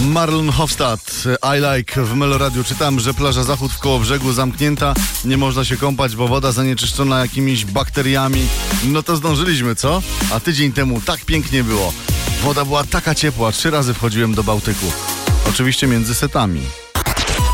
Marlon Hofstad, I Like. W Meloradiu czytam, że plaża Zachód w Kołobrzegu zamknięta. Nie można się kąpać, bo woda zanieczyszczona jakimiś bakteriami. No to zdążyliśmy, co? A tydzień temu tak pięknie było. Woda była taka ciepła, 3 razy wchodziłem do Bałtyku. Oczywiście między setami.